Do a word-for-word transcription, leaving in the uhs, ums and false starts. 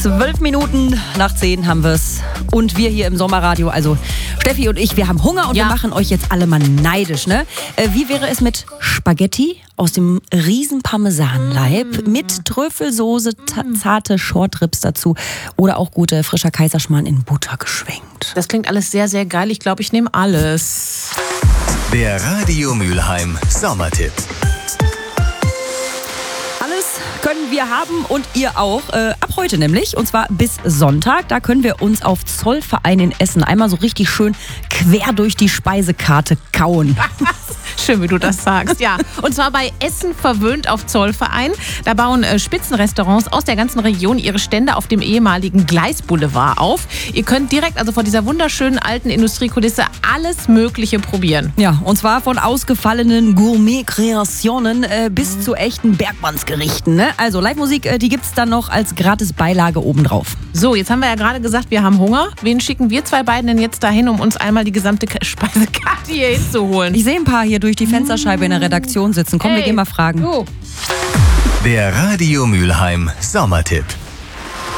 Zwölf Minuten nach zehn haben wir es. Und wir hier im Sommerradio, also Steffi und ich, wir haben Hunger und ja. wir machen euch jetzt alle mal neidisch. Ne? Äh, wie wäre es mit Spaghetti aus dem riesen Parmesanleib mm. mit Trüffelsoße, mm. zarte Shortribs dazu oder auch gute frischer Kaiserschmarrn in Butter geschwenkt? Das klingt alles sehr, sehr geil. Ich glaube, ich nehme alles. Der Radio Mülheim Sommertipp. Können wir haben und ihr auch. Äh, ab heute nämlich. Und zwar bis Sonntag. Da können wir uns auf Zollverein in Essen einmal so richtig schön quer durch die Speisekarte kauen. Schön, wie du das sagst. Ja, und zwar bei Essen verwöhnt auf Zollverein. Da bauen äh, Spitzenrestaurants aus der ganzen Region ihre Stände auf dem ehemaligen Gleisboulevard auf. Ihr könnt direkt also vor dieser wunderschönen alten Industriekulisse alles Mögliche probieren. Ja, und zwar von ausgefallenen Gourmet-Kreationen äh, bis mhm. zu echten Bergmannsgerichten. Ne? Also Live-Musik, äh, die gibt's dann noch als gratis Beilage obendrauf. So, jetzt haben wir ja gerade gesagt, wir haben Hunger. Wen schicken wir zwei beiden denn jetzt dahin, um uns einmal die gesamte Speisekarte hier hinzuholen? Ich sehe ein paar hier durch die Fensterscheibe in der Redaktion sitzen. Komm, hey, wir gehen mal fragen. Du. Der Radio Mülheim Sommertipp.